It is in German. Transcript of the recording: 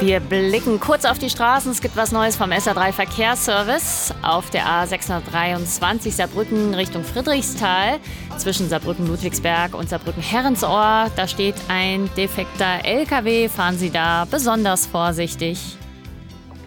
Wir blicken kurz auf die Straßen. Es gibt was Neues vom SA3 Verkehrsservice. Auf der A623 Saarbrücken Richtung Friedrichsthal. Zwischen Saarbrücken-Ludwigsberg und Saarbrücken-Herrensohr. Da steht ein defekter LKW. Fahren Sie da besonders vorsichtig.